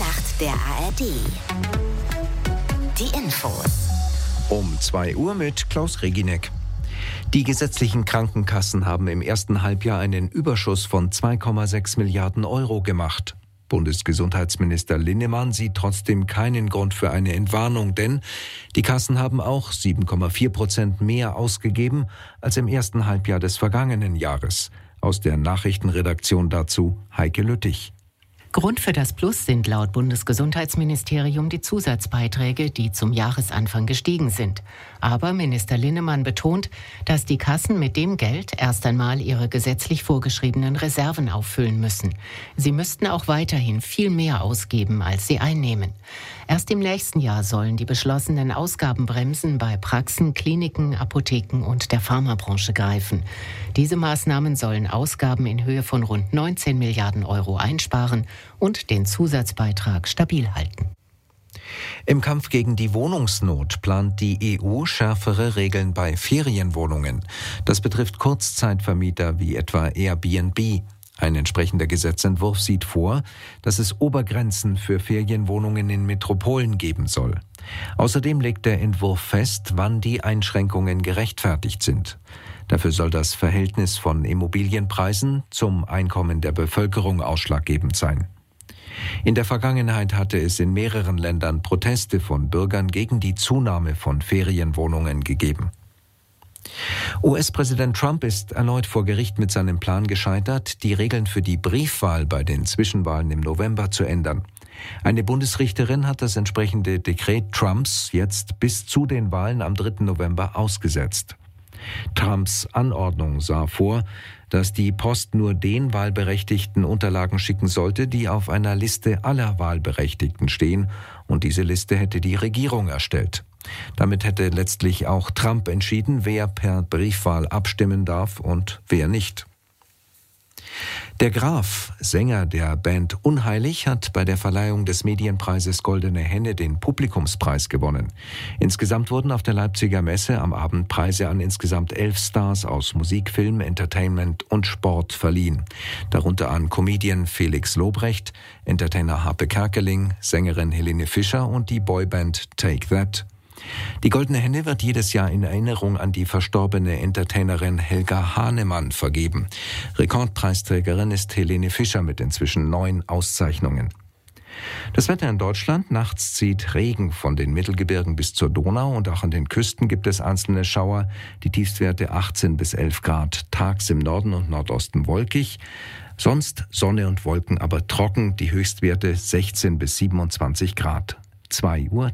Nacht der ARD. Die Infos. Um 2 Uhr mit Klaus Reginek. Die gesetzlichen Krankenkassen haben im ersten Halbjahr einen Überschuss von 2,6 Milliarden Euro gemacht. Bundesgesundheitsminister Linnemann sieht trotzdem keinen Grund für eine Entwarnung, denn die Kassen haben auch 7,4% mehr ausgegeben als im ersten Halbjahr des vergangenen Jahres. Aus der Nachrichtenredaktion dazu Heike Lüttich. Grund für das Plus sind laut Bundesgesundheitsministerium die Zusatzbeiträge, die zum Jahresanfang gestiegen sind. Aber Minister Linnemann betont, dass die Kassen mit dem Geld erst einmal ihre gesetzlich vorgeschriebenen Reserven auffüllen müssen. Sie müssten auch weiterhin viel mehr ausgeben, als sie einnehmen. Erst im nächsten Jahr sollen die beschlossenen Ausgabenbremsen bei Praxen, Kliniken, Apotheken und der Pharmabranche greifen. Diese Maßnahmen sollen Ausgaben in Höhe von rund 19 Milliarden Euro einsparen und den Zusatzbeitrag stabil halten. Im Kampf gegen die Wohnungsnot plant die EU schärfere Regeln bei Ferienwohnungen. Das betrifft Kurzzeitvermieter wie etwa Airbnb. Ein entsprechender Gesetzentwurf sieht vor, dass es Obergrenzen für Ferienwohnungen in Metropolen geben soll. Außerdem legt der Entwurf fest, wann die Einschränkungen gerechtfertigt sind. Dafür soll das Verhältnis von Immobilienpreisen zum Einkommen der Bevölkerung ausschlaggebend sein. In der Vergangenheit hatte es in mehreren Ländern Proteste von Bürgern gegen die Zunahme von Ferienwohnungen gegeben. US-Präsident Trump ist erneut vor Gericht mit seinem Plan gescheitert, die Regeln für die Briefwahl bei den Zwischenwahlen im November zu ändern. Eine Bundesrichterin hat das entsprechende Dekret Trumps jetzt bis zu den Wahlen am 3. November ausgesetzt. Trumps Anordnung sah vor, dass die Post nur den Wahlberechtigten Unterlagen schicken sollte, die auf einer Liste aller Wahlberechtigten stehen, und diese Liste hätte die Regierung erstellt. Damit hätte letztlich auch Trump entschieden, wer per Briefwahl abstimmen darf und wer nicht. Der Graf, Sänger der Band Unheilig, hat bei der Verleihung des Medienpreises Goldene Henne den Publikumspreis gewonnen. Insgesamt wurden auf der Leipziger Messe am Abend Preise an insgesamt 11 Stars aus Musik, Film, Entertainment und Sport verliehen. Darunter an Comedian Felix Lobrecht, Entertainer Harpe Kerkeling, Sängerin Helene Fischer und die Boyband Take That. Die Goldene Henne wird jedes Jahr in Erinnerung an die verstorbene Entertainerin Helga Hahnemann vergeben. Rekordpreisträgerin ist Helene Fischer mit inzwischen 9 Auszeichnungen. Das Wetter in Deutschland: Nachts zieht Regen von den Mittelgebirgen bis zur Donau und auch an den Küsten gibt es einzelne Schauer. Die Tiefstwerte 18 bis 11 Grad. Tags im Norden und Nordosten wolkig. Sonst Sonne und Wolken, aber trocken. Die Höchstwerte 16 bis 27 Grad. 2:03 Uhr.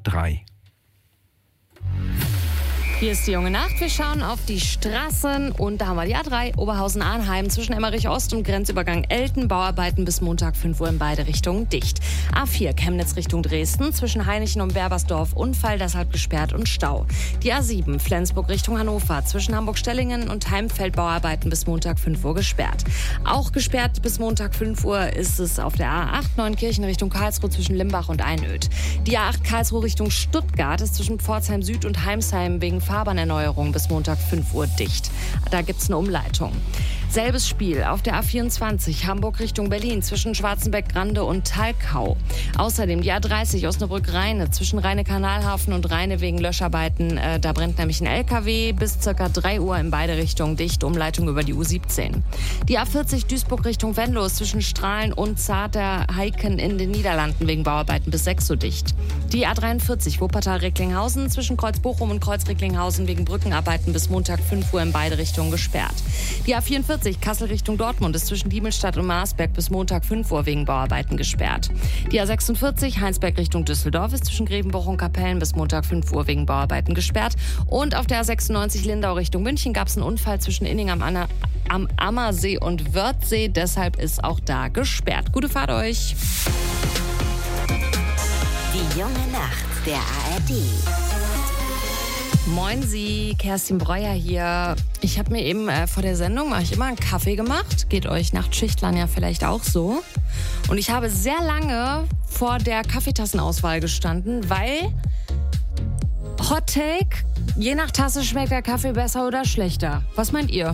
Hier ist die junge Nacht. Wir schauen auf die Straßen und da haben wir die A3 Oberhausen-Arnheim zwischen Emmerich Ost und Grenzübergang Elten. Bauarbeiten bis Montag 5 Uhr in beide Richtungen dicht. A4 Chemnitz Richtung Dresden zwischen Hainichen und Berbersdorf Unfall, deshalb gesperrt und Stau. Die A7 Flensburg Richtung Hannover zwischen Hamburg-Stellingen und Heimfeld Bauarbeiten bis Montag 5 Uhr gesperrt. Auch gesperrt bis Montag 5 Uhr ist es auf der A8 Neunkirchen Richtung Karlsruhe zwischen Limbach und Einöd. Die A8 Karlsruhe Richtung Stuttgart ist zwischen Pforzheim Süd und Heimsheim wegen Fahrbahnerneuerung bis Montag 5 Uhr dicht. Da gibt's eine Umleitung. Selbes Spiel auf der A24 Hamburg Richtung Berlin zwischen Schwarzenbeck-Grande und Talkau. Außerdem die A30 Osnabrück-Rheine zwischen Rheine-Kanalhafen und Rheine wegen Löscharbeiten. Da brennt nämlich ein LKW bis ca. 3 Uhr in beide Richtungen dicht. Umleitung über die U17. Die A40 Duisburg Richtung Venlo zwischen Strahlen und Zaterheiken in den Niederlanden wegen Bauarbeiten bis 6 Uhr dicht. Die A43 Wuppertal-Recklinghausen zwischen Kreuz-Bochum und Kreuz-Recklinghausen wegen Brückenarbeiten bis Montag 5 Uhr in beide Richtungen gesperrt. Die A44 Kassel Richtung Dortmund ist zwischen Diemelstadt und Marsberg bis Montag 5 Uhr wegen Bauarbeiten gesperrt. Die A46 Heinsberg Richtung Düsseldorf ist zwischen Grevenbruch und Kapellen bis Montag 5 Uhr wegen Bauarbeiten gesperrt. Und auf der A96 Lindau Richtung München gab es einen Unfall zwischen Inning am Ammersee und Wörthsee. Deshalb ist auch da gesperrt. Gute Fahrt euch! Die junge Nacht der ARD. Moin Sie, Kerstin Breuer hier. Ich habe mir eben vor der Sendung immer einen Kaffee gemacht. Geht euch Nachtschichtlern ja vielleicht auch so. Und ich habe sehr lange vor der Kaffeetassenauswahl gestanden, weil Hot Take, je nach Tasse schmeckt der Kaffee besser oder schlechter. Was meint ihr?